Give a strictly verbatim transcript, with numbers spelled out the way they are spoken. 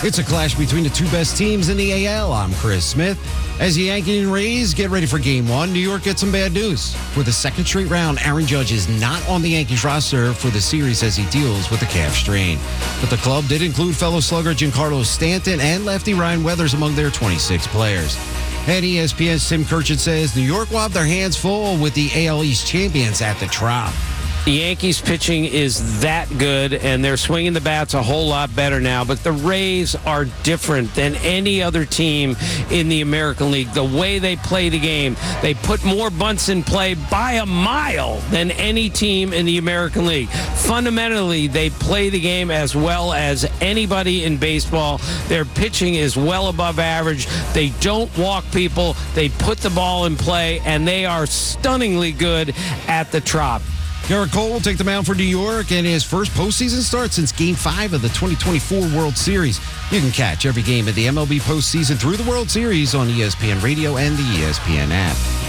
It's a clash between the two best teams in the A L. I'm Chris Smith. As the Yankees and Rays get ready for game one, New York gets some bad news. For the second straight round, Aaron Judge is not on the Yankees roster for the series as he deals with a calf strain. But the club did include fellow slugger Giancarlo Stanton and lefty Ryan Weathers among their twenty-six players. And E S P N's Tim Kurchin says New York will have their hands full with the A L East champions at the Trop. The Yankees pitching is that good, and they're swinging the bats a whole lot better now. But the Rays are different than any other team in the American League. The way they play the game, they put more bunts in play by a mile than any team in the American League. Fundamentally, they play the game as well as anybody in baseball. Their pitching is well above average. They don't walk people. They put the ball in play, and they are stunningly good at the Trop. Garrett Cole will take the mound for New York in his first postseason start since Game five of the twenty twenty-four World Series. You can catch every game of the M L B postseason through the World Series on E S P N Radio and the E S P N app.